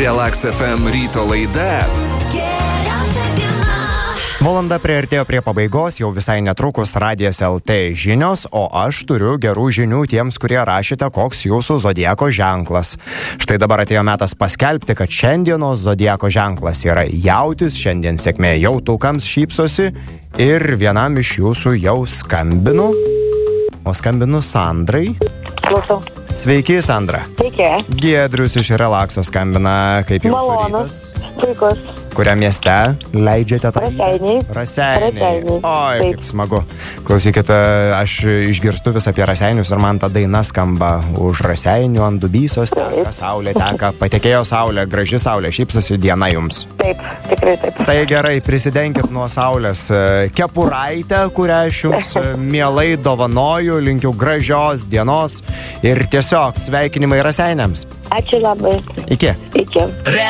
Relax FM ryto laida. Valanda priartėjo prie pabaigos, jau visai netrukus Radijas LT žinios, o aš turiu gerų žinių tiems, kurie rašėte, koks jūsų zodiako ženklas. Štai dabar atėjo metas paskelbti, kad šiandienos zodiako ženklas yra jautis, šiandien sėkmė jautukams šypsosi ir vienam iš jūsų jau skambinu, o skambinu Sandrai. Klausau. Sveiki, Sandra. Sveiki. Giedrius iš Relaxo skambina, kaip jūsų Malonus. rytas? Puikus. Kuriam mieste leidžiate tą? Raseiniai. Oi, Taip. kaip smagu. Klausykite, aš išgirstu vis apie Raseinius ir man ta daina skamba už Raseinių ant Dubysos teka, saulė teka, patekėjo saulė, graži saulė, šypsosi diena jums. Taip, tikrai taip. Tai gerai, prisidenkit nuo saulės kepuraitę, kurią aš jums mielai dovanoju, linkiu gražios dienos ir tiesiog sveikinimai Raseiniams. Ačiū labai. Iki. Iki.